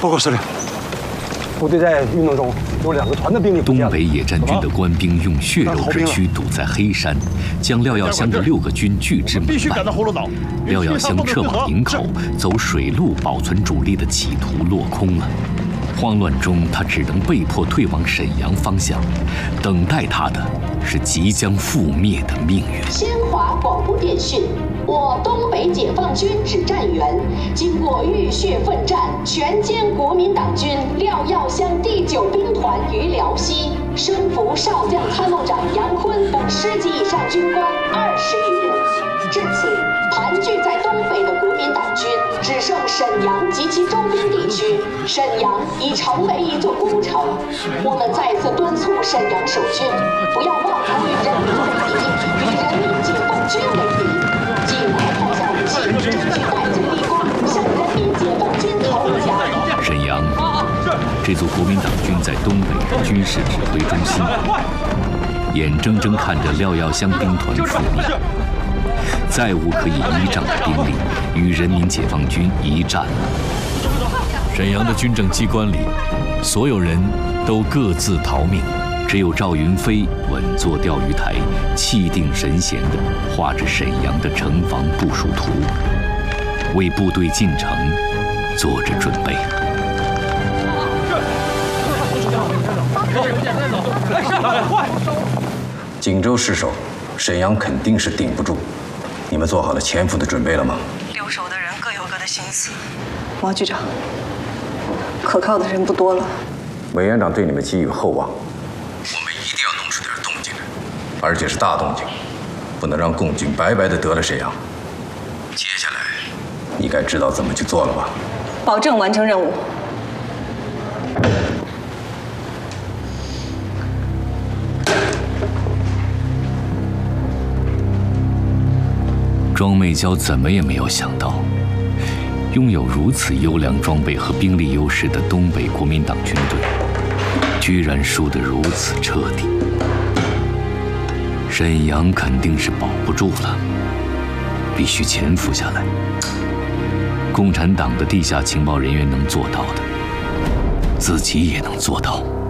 报告司令，部队在运动中有2个团的兵力不见了。 东北野战军的官兵用血肉之躯堵在黑山，将廖耀湘的6个军拒之门外。廖耀湘撤往营口，走水路保存主力的企图落空了。慌乱中，他只能被迫退往沈阳方向，等待他的是即将覆灭的命运。 先华广播电讯。 我东北解放军指战员经过浴血奋战，全歼国民党军廖耀湘第9兵团于辽西，升俘少将参谋长杨坤等10级以上军官20余人。至此，盘踞在东北的国民党军只剩沈阳及其周边地区，沈阳已成为一座孤城。我们再次敦促沈阳守军不要妄图与人民为敌，与人民解放军为敌。 尽快抛下武器，争取戴罪立功，向人民解放军投降。 沈阳，这座国民党军在东北的军事指挥中心，眼睁睁看着廖耀湘兵团覆灭，再无可以依仗的兵力与人民解放军一战了。沈阳的军政机关里，所有人都各自逃命。 只有赵云飞稳坐钓鱼台，气定神闲地画着沈阳的城防部署图，为部队进城做着准备。 锦州失守，沈阳肯定是顶不住。你们做好了潜伏的准备了吗？ 留守的人各有各的心思。王局长，可靠的人不多了。 委员长对你们寄予厚望。 一定要弄出点动静来，而且是大动静，不能让共军白白的得了沈阳。接下来，你该知道怎么去做了吧？ 保证完成任务。 庄媚娇怎么也没有想到，拥有如此优良装备和兵力优势的东北国民党军队。 居然输得如此彻底，沈阳肯定是保不住了，必须潜伏下来。共产党的地下情报人员能做到的，自己也能做到。